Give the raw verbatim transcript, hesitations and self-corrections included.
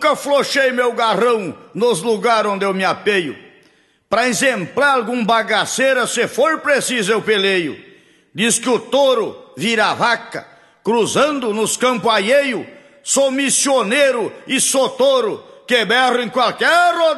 nunca flochei meu garrão nos lugares onde eu me apeio. Pra exemplar algum bagaceira, se for preciso eu peleio. Diz que o touro vira vaca, cruzando nos campos alheio. Sou missioneiro e sou touro, que berro em qualquer rodeio.